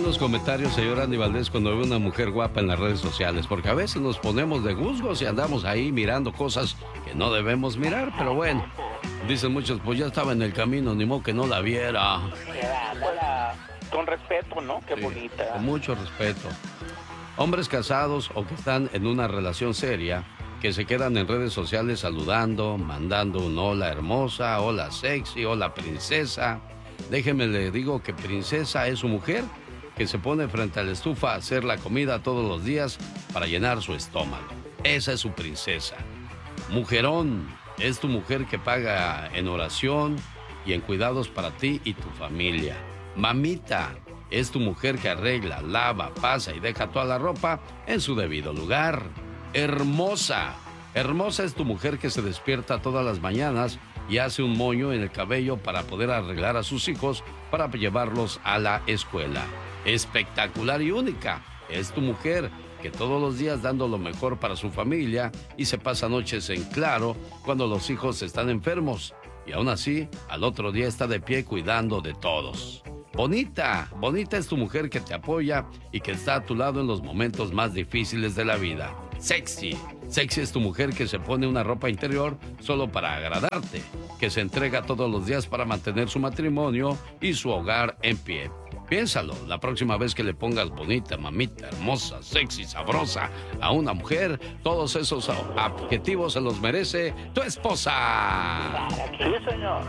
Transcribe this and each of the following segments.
los comentarios, señor Andy Valdés, cuando ve una mujer guapa en las redes sociales? Porque a veces nos ponemos de juzgos y andamos ahí mirando cosas que no debemos mirar, pero bueno, dicen muchos, pues ya estaba en el camino, ni modo que no la viera. Con respeto, ¿no? Qué sí, bonita. Con mucho respeto. Hombres casados o que están en una relación seria, que se quedan en redes sociales saludando, mandando un hola hermosa, hola sexy, hola princesa. Déjeme le digo que princesa es su mujer que se pone frente a la estufa a hacer la comida todos los días para llenar su estómago. Esa es su princesa. Mujerón es tu mujer que paga en oración y en cuidados para ti y tu familia. Mamita es tu mujer que arregla, lava, pasa y deja toda la ropa en su debido lugar. Hermosa. Hermosa es tu mujer que se despierta todas las mañanas y hace un moño en el cabello para poder arreglar a sus hijos para llevarlos a la escuela. Espectacular y única es tu mujer que todos los días dando lo mejor para su familia y se pasa noches en claro cuando los hijos están enfermos y aún así al otro día está de pie cuidando de todos. Bonita, bonita es tu mujer que te apoya y que está a tu lado en los momentos más difíciles de la vida. Sexy, sexy es tu mujer que se pone una ropa interior solo para agradarte, que se entrega todos los días para mantener su matrimonio y su hogar en pie. Piénsalo, la próxima vez que le pongas bonita, mamita, hermosa, sexy, sabrosa a una mujer, todos esos adjetivos se los merece tu esposa. Sí, señor.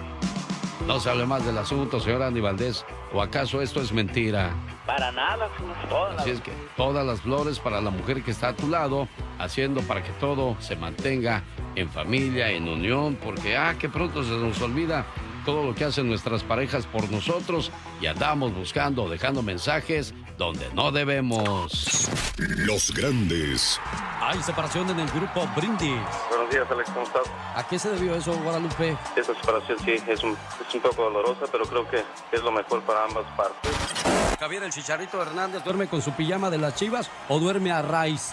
No se hable más del asunto, señor Andy Valdés. ¿O acaso esto es mentira? Para nada, señor. Así es que todas las flores para la mujer que está a tu lado, haciendo para que todo se mantenga en familia, en unión, porque que pronto se nos olvida todo lo que hacen nuestras parejas por nosotros y andamos buscando, dejando mensajes donde no debemos. Los grandes. Hay separación en el grupo Brindis. Buenos días, Alex, ¿cómo estás? ¿A qué se debió eso, Guadalupe? Esta separación sí es un poco dolorosa, pero creo que es lo mejor para ambas partes. Javier el Chicharito Hernández duerme con su pijama de las Chivas o duerme a raíz.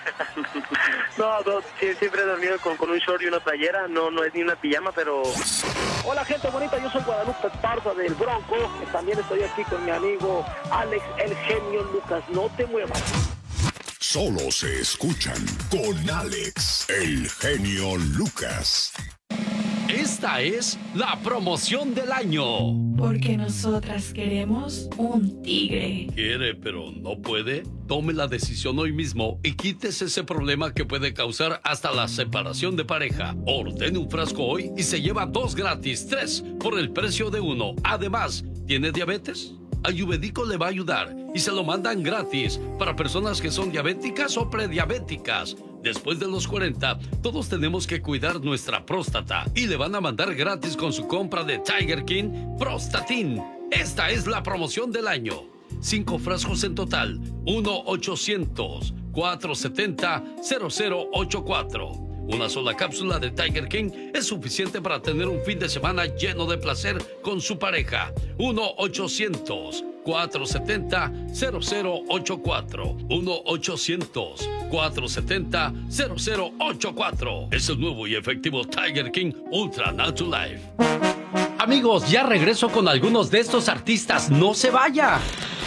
No, siempre he dormido con un short y una playera, no es ni una pijama, pero... Hola gente bonita, yo soy Guadalupe Parza del Bronco, también estoy aquí con mi amigo Alex el genio Lucas, no te muevas. Solo se escuchan con Alex el genio Lucas. Esta es la promoción del año. Porque nosotras queremos un tigre. ¿Quiere pero no puede? Tome la decisión hoy mismo y quítese ese problema que puede causar hasta la separación de pareja. Ordene un frasco hoy y se lleva 2 gratis, 3 por el precio de 1. Además, ¿tiene diabetes? Ayurvédico le va a ayudar y se lo mandan gratis para personas que son diabéticas o prediabéticas. Después de los 40, todos tenemos que cuidar nuestra próstata y le van a mandar gratis con su compra de Tiger King Prostatin. Esta es la promoción del año. 5 frascos en total. 1-800-470-0084. Una sola cápsula de Tiger King es suficiente para tener un fin de semana lleno de placer con su pareja. 1-800-470-0084. 1-800-470-0084. Es el nuevo y efectivo Tiger King Ultra Natural Life. Amigos, ya regreso con algunos de estos artistas. ¡No se vaya!